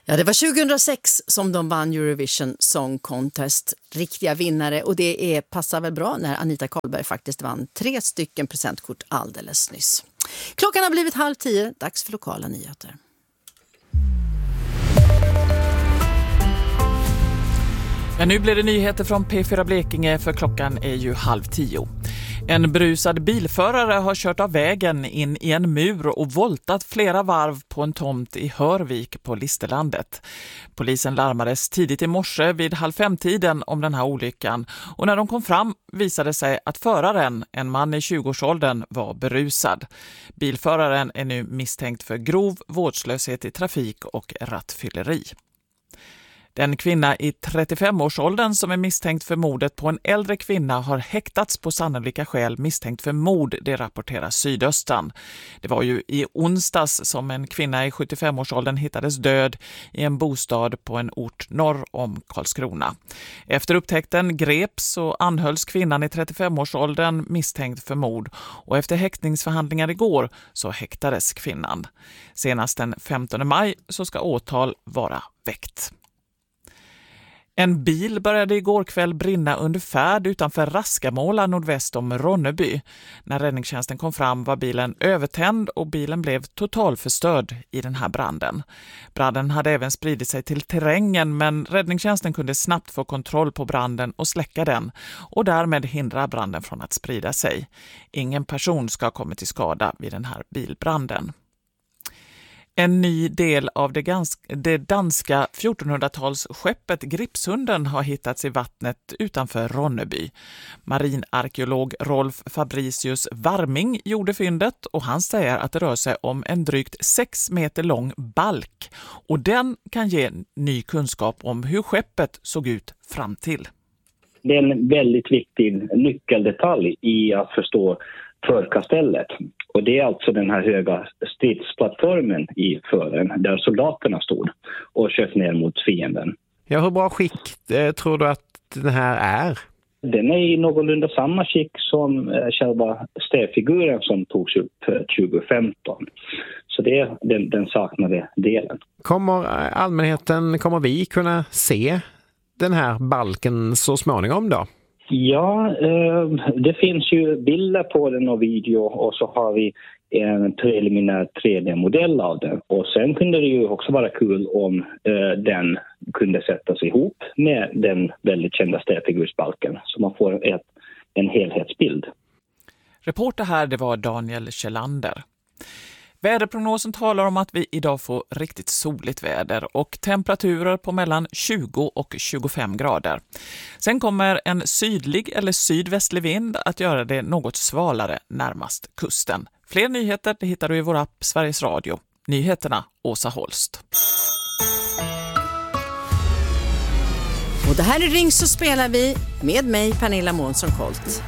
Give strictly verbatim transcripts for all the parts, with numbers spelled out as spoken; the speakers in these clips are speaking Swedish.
Ja, det var tjugohundrasex som de vann Eurovision Song Contest. Riktiga vinnare, och det är, passar väl bra när Anita Karlberg faktiskt vann tre stycken presentkort alldeles nyss. Klockan har blivit halv tio, dags för lokala nyheter. Ja, nu blir det nyheter från P fyra Blekinge, för klockan är ju halv tio. En brusad bilförare har kört av vägen in i en mur och voltat flera varv på en tomt i Hörvik på Listerlandet. Polisen larmades tidigt i morse vid halv fem-tiden om den här olyckan, och när de kom fram visade sig att föraren, en man i tjugoårsåldern, var berusad. Bilföraren är nu misstänkt för grov vårdslöshet i trafik och rattfylleri. Den kvinna i trettiofemårsåldern som är misstänkt för mordet på en äldre kvinna har häktats på sannolika skäl misstänkt för mord, det rapporterar Sydöstan. Det var ju i onsdags som en kvinna i sjuttiofemårsåldern hittades död i en bostad på en ort norr om Karlskrona. Efter upptäckten greps och anhölls kvinnan i trettiofemårsåldern misstänkt för mord, och efter häktningsförhandlingar igår så häktades kvinnan. Senast den femtonde maj så ska åtal vara väckt. En bil började igår kväll brinna under färd utanför Raskamåla nordväst om Ronneby. När räddningstjänsten kom fram var bilen övertänd och bilen blev totalförstörd i den här branden. Branden hade även spridit sig till terrängen, men räddningstjänsten kunde snabbt få kontroll på branden och släcka den och därmed hindra branden från att sprida sig. Ingen person ska ha kommit till skada vid den här bilbranden. En ny del av det, ganska, det danska fjortonhundratals-skeppet Gripshunden har hittats i vattnet utanför Ronneby. Marinarkeolog Rolf Fabricius Warming gjorde fyndet, och han säger att det rör sig om en drygt sex meter lång balk. Och den kan ge ny kunskap om hur skeppet såg ut fram till. Det är en väldigt viktig nyckeldetalj i att förstå förkastellet. Och det är alltså den här höga stridsplattformen i fören där soldaterna stod och sköt ner mot fienden. Ja, hur bra skick eh, tror du att den här är? Den är i någorlunda samma skick som eh, själva städfiguren som togs upp eh, tjugohundrafemton. Så det är den, den saknade delen. Kommer allmänheten, kommer vi kunna se den här balken så småningom då? Ja, eh, det finns ju bilder på den och video, och så har vi en preliminär tre D-modell av den. Och sen kunde det ju också vara kul om eh, den kunde sättas ihop med den väldigt kända städfigursbalken, så man får ett, en helhetsbild. Reporter här, det var Daniel Kjellander. Väderprognosen talar om att vi idag får riktigt soligt väder och temperaturer på mellan tjugo och tjugofem grader. Sen kommer en sydlig eller sydvästlig vind att göra det något svalare närmast kusten. Fler nyheter det hittar du i vår app Sveriges Radio. Nyheterna, Åsa Holst. Och det här är Ring så spelar vi med mig, Pernilla Månsson-Colt.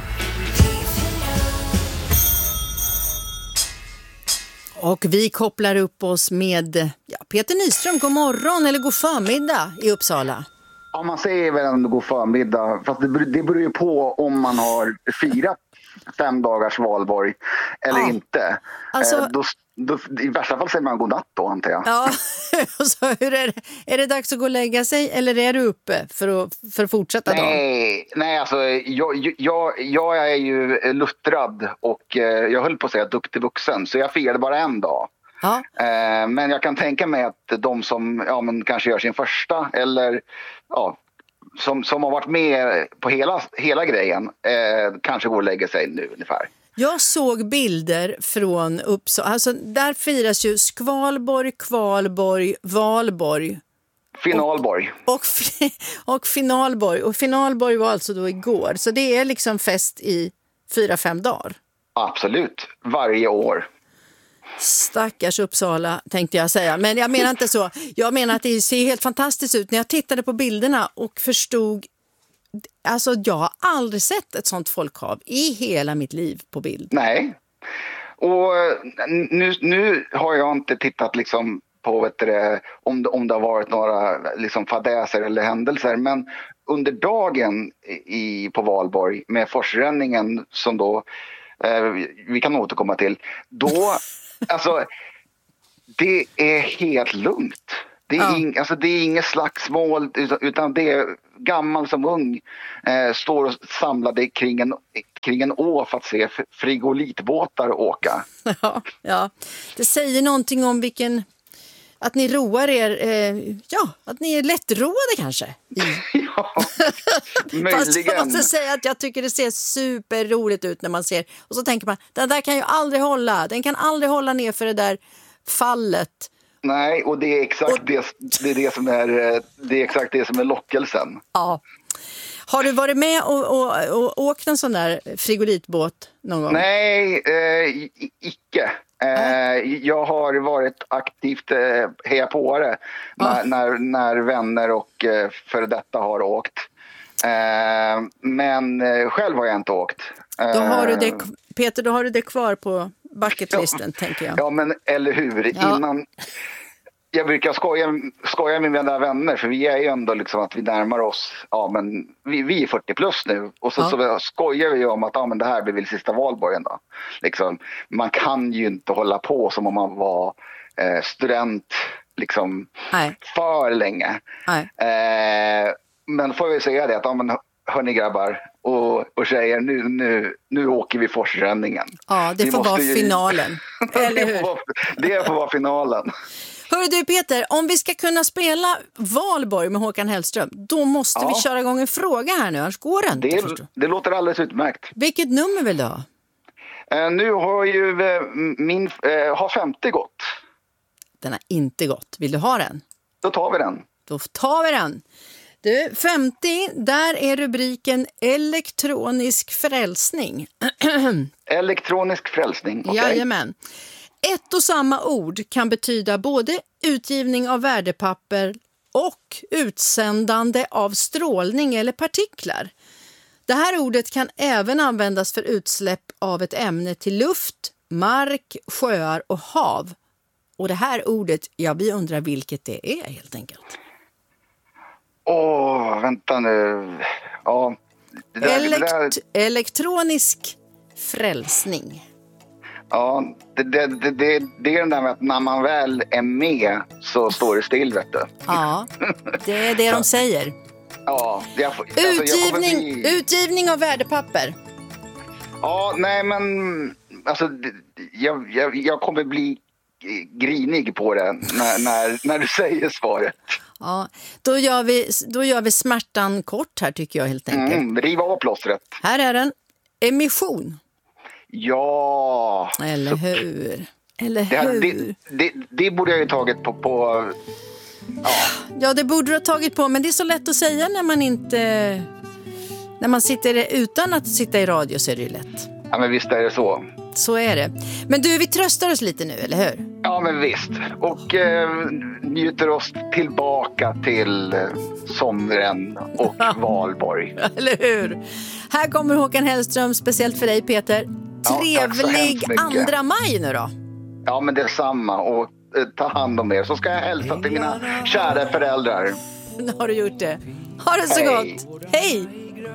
Och vi kopplar upp oss med ja, Peter Nyström. God morgon eller god förmiddag i Uppsala. Ja, man säger väl ändå god förmiddag. Fast det, det beror ju på om man har fyra fem dagars valborg eller ja. inte. Alltså, eh, då, då, I värsta fall säger man god natt då, antar jag. Ja, så hur är det? Är det dags att gå och lägga sig eller är du uppe för att, för att fortsätta dagen? Nej, nej alltså jag, jag, jag är ju luttrad och eh, jag höll på att säga duktig vuxen, så jag firade bara en dag. Ja. Eh, men jag kan tänka mig att de som ja, men kanske gör sin första eller ja, som, som har varit med på hela, hela grejen eh, kanske går och lägger sig nu ungefär. Jag såg bilder från Uppsala. Alltså, där firas ju Skvalborg, Kvalborg, Valborg. Finalborg. Och, och, och Finalborg. Och Finalborg var alltså då igår. Så det är liksom fest i fyra, fem dagar. Absolut. Varje år. Stackars Uppsala, tänkte jag säga. Men jag menar inte så. Jag menar att det ser helt fantastiskt ut. När jag tittade på bilderna och förstod. Alltså jag har aldrig sett ett sånt folkhav i hela mitt liv på bild. Nej. Och nu, nu har jag inte tittat liksom på vet du, om, det, om det har varit några liksom fadäser eller händelser. Men under dagen i, på Valborg med forsränningen som då eh, vi kan återkomma till. Då, alltså det är helt lugnt. Det är, Ja. ing, alltså det är inget slagsmål, utan, utan det är gammal som ung. Eh, står och samlade kring en, kring en å för att se frigolitbåtar åka. Ja, ja. Det säger någonting om vilken... Att ni roar er, eh, ja, att ni är lättroade kanske. Ja, Fast jag möjligen. måste säga att jag tycker det ser superroligt ut när man ser. Och så tänker man, den där kan ju aldrig hålla. Den kan aldrig hålla ner för det där fallet. Nej, och det är exakt Och- det, det, är det, som är, det är exakt det som är lockelsen. Ja. Har du varit med och, och, och åkt en sån där frigolitbåt någon gång? Nej, eh, i- icke. Eh, jag har varit aktivt eh, heja på det när, Ja. när, när vänner och eh, före detta har åkt. Eh, men eh, själv har jag inte åkt. Eh, Då har du det, Peter, då har du det kvar på bucketlisten, tänker jag. Ja, men eller hur? Ja. Innan... Jag brukar skoja, skoja med mina vänner, för vi är ju ändå liksom att vi närmar oss, ja men vi, vi är fyrtio plus nu, och så, Ja. så skojar vi om att ja, men det här blir väl sista valborgen då. Liksom, man kan ju inte hålla på som om man var eh, student liksom Nej. för länge. Nej. Eh, men får vi säga det att ja, men, hörni grabbar och, och tjejer, nu, nu, nu åker vi Forsränningen. Ja, det Vi får vara måste ju- finalen. Eller det, hur? får vara, det får vara finalen. Hörru du Peter, om vi ska kunna spela Valborg med Håkan Hellström, då måste Ja. vi köra igång en fråga här nu, annars går det inte. Det, förstår. det låter alldeles utmärkt. Vilket nummer vill du ha? Eh, nu har ju eh, min, eh, har femtio gått. Den har inte gått. Vill du ha den? Då tar vi den. Då tar vi den. Du, femtio, där är rubriken elektronisk frälsning. Elektronisk frälsning. Okay. Jajamän. Ett och samma ord kan betyda både utgivning av värdepapper och utsändande av strålning eller partiklar. Det här ordet kan även användas för utsläpp av ett ämne till luft, mark, sjöar och hav. Och det här ordet, ja, vi undrar vilket det är helt enkelt. Åh, vänta nu. Ja, det där, det där, Elekt- elektronisk frälsning. ja det, det, det, det, det är den där med att när man väl är med så står det still, vet du. Ja, det är det de säger. Ja, jag, får- alltså, jag kommer Utgivning, bli- utgivning av värdepapper. Ja, nej men alltså det- jag, jag, jag kommer bli grinig på det när, när, när du säger svaret. Ja, då gör vi, då gör vi smärtan kort här tycker jag helt enkelt. Mm, riva av plåstret. Här är den. Emission. Ja. Eller Så- hur? Eller Det, här, hur? det, det, det borde jag ju tagit på, på Ja, det borde du ha tagit på, men det är så lätt att säga när man inte... När man sitter utan att sitta i radio så är det ju lätt. ja men visst är det så. Så är det. Men du, vi tröstar oss lite nu, eller hur? Ja men visst. Och eh, njuter oss tillbaka till eh, sommaren och Valborg. Eller hur? Här kommer Håkan Hellström, speciellt för dig Peter. Ja, tack så Trevlig hemskt mycket. andra maj nu då. Ja men det är samma, och eh, ta hand om er. Så ska jag hälsa till mina kära föräldrar. Nu har du gjort det. Ha det så Hej. gott. Hej!